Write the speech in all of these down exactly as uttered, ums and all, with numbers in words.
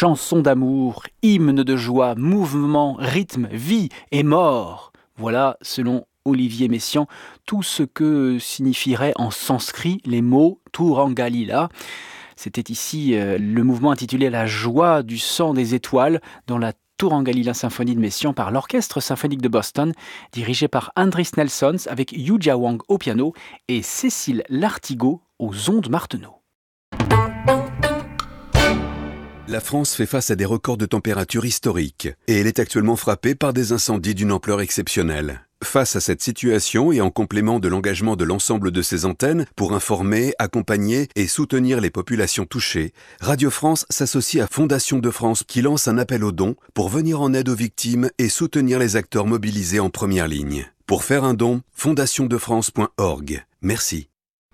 Chanson d'amour, hymne de joie, mouvement, rythme, vie et mort. Voilà, selon Olivier Messiaen, tout ce que signifieraient en sanskrit les mots Turangalila. C'était ici euh, le mouvement intitulé La joie du sang des étoiles dans la Turangalila symphonie de Messiaen par l'Orchestre symphonique de Boston, dirigé par Andris Nelsons avec Yuja Wang au piano et Cécile Lartigot aux ondes Martenot. La France fait face à des records de température historiques et elle est actuellement frappée par des incendies d'une ampleur exceptionnelle. Face à cette situation et en complément de l'engagement de l'ensemble de ses antennes pour informer, accompagner et soutenir les populations touchées, Radio France s'associe à Fondation de France qui lance un appel aux dons pour venir en aide aux victimes et soutenir les acteurs mobilisés en première ligne. Pour faire un don, fondation de france point org. Merci.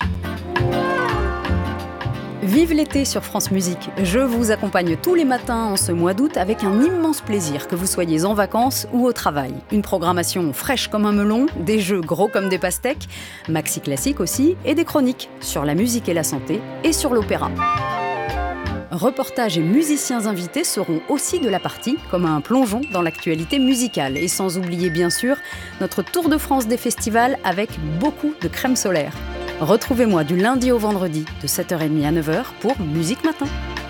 Vive l'été sur France Musique. Je vous accompagne tous les matins en ce mois d'août avec un immense plaisir, que vous soyez en vacances ou au travail. Une programmation fraîche comme un melon, des jeux gros comme des pastèques, maxi classique aussi, et des chroniques sur la musique et la santé et sur l'opéra. Reportages et musiciens invités seront aussi de la partie, comme un plongeon dans l'actualité musicale. Et sans oublier bien sûr notre Tour de France des festivals avec beaucoup de crème solaire. Retrouvez-moi du lundi au vendredi de sept heures trente à neuf heures pour Musique Matin.